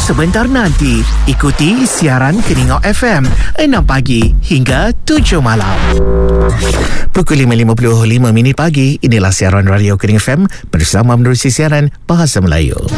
sebentar nanti. Ikuti siaran Keningau FM 6 pagi hingga 7 malam. Pukul 5.55 pagi, inilah siaran Radio Keningau FM bersama menerusi siaran Bahasa Melayu.